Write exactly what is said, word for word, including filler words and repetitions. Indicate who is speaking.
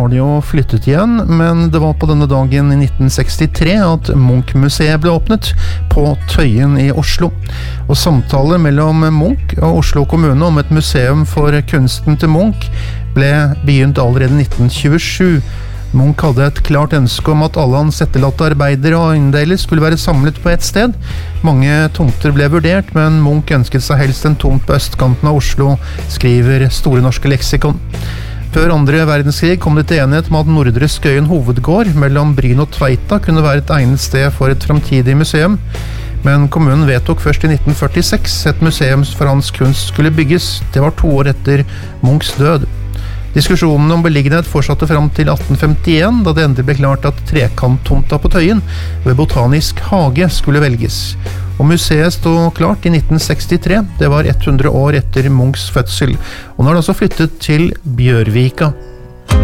Speaker 1: har de jo flyttet igjen, men det var på denne dagen i nitten sekstitre at Munch-museet ble åpnet på Tøyen i Oslo. Og samtaler mellom Munch og Oslo kommune om et museum for kunsten til Munch ble begynt allerede i nitten tjuesju. Munch hadde et klart ønske om at alle hans etterlatte arbeidere og eiendeler skulle være samlet på et sted. Mange tomter ble vurdert, men Munch ønsket seg helst en tomt på østkanten av Oslo, skriver Store Norske Leksikon. Før andre verdenskrig kom det til enighet om at Nordre Skøyen hovedgård mellom Bryn og Tveita kunne være et egnet sted for et fremtidig museum. Men kommunen vedtok først i nitten førtiseks et museum for hans kunst skulle bygges. Det var to år etter Munchs død. Diskusjonen om beliggenhet fortsatte frem til atten femtien, da det endelig ble klart at trekanttomta på Tøyen ved Botanisk hage skulle velges. Og museet stod klart i nitten sekstitre, det var hundre år etter Munchs fødsel, og nå er det altså flyttet til Bjørvika.